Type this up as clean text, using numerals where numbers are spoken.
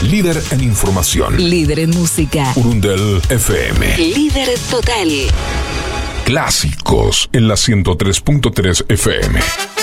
Líder en información. Líder en música. Urundel FM. Líder total. Clásicos en la 103.3 FM.